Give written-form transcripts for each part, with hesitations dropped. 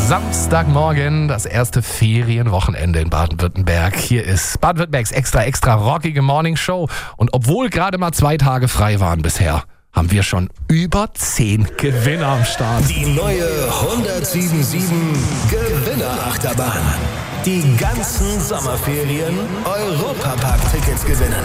Samstagmorgen, das erste Ferienwochenende in Baden-Württemberg. Hier ist Baden-Württembergs extra rockige Morningshow. Und obwohl gerade mal 2 Tage frei waren bisher, haben wir schon über 10 Gewinner am Start. Die neue 107.7 Gewinnerachterbahn. Die ganzen Sommerferien Europapark-Tickets gewinnen.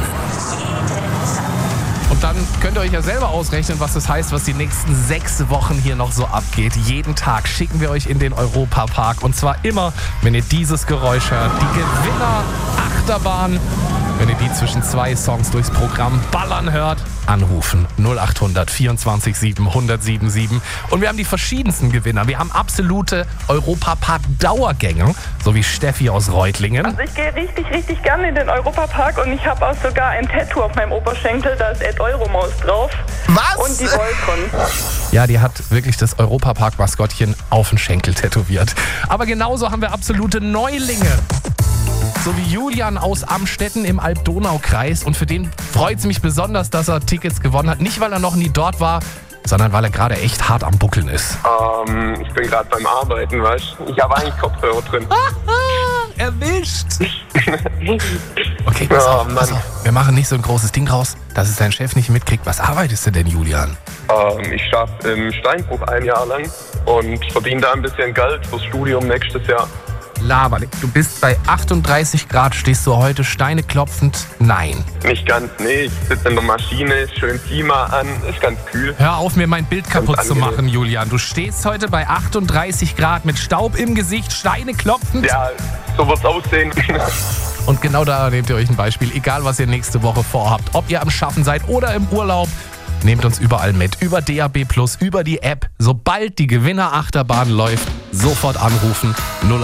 Und dann könnt ihr euch ja selber ausrechnen, was das heißt, was die nächsten 6 Wochen hier noch so abgeht. Jeden Tag schicken wir euch in den Europapark. Und zwar immer, wenn ihr dieses Geräusch hört. Die Gewinnerachterbahn. Wenn ihr die zwischen 2 Songs durchs Programm ballern hört, anrufen 0800 24 7 1077. Und wir haben die verschiedensten Gewinner. Wir haben absolute Europapark-Dauergänger, so wie Steffi aus Reutlingen. Also ich gehe richtig gerne in den Europapark und ich habe auch sogar ein Tattoo auf meinem Oberschenkel, da ist Ed Euromaus drauf. Was? Und die Voltron. Ja, die hat wirklich das Europapark-Maskottchen auf den Schenkel tätowiert. Aber genauso haben wir absolute Neulinge. So wie Julian aus Amstetten im Alb-Donau-Kreis. Und für den freut es mich besonders, dass er Tickets gewonnen hat. Nicht, weil er noch nie dort war, sondern weil er gerade echt hart am Buckeln ist. Ich bin gerade beim Arbeiten, weißt du? Ich habe eigentlich Kopfhörer drin. Erwischt! Okay, pass auf. Wir machen nicht so ein großes Ding raus, dass es dein Chef nicht mitkriegt. Was arbeitest du denn, Julian? Ich arbeite im Steinbruch 1 Jahr lang und verdiene da ein bisschen Geld fürs Studium nächstes Jahr. Laber, du bist bei 38 Grad, stehst du heute Steine klopfend? Nein. Nicht ganz, nee, ich sitze in der Maschine, schön Klima an, ist ganz kühl. Hör auf, mir mein Bild kaputt zu machen, Julian. Du stehst heute bei 38 Grad mit Staub im Gesicht, Steine klopfend. Ja, so wird's aussehen. Und genau da nehmt ihr euch ein Beispiel, egal was ihr nächste Woche vorhabt. Ob ihr am Schaffen seid oder im Urlaub, nehmt uns überall mit. Über DAB+, über die App. Sobald die Gewinnerachterbahn läuft, sofort anrufen 0800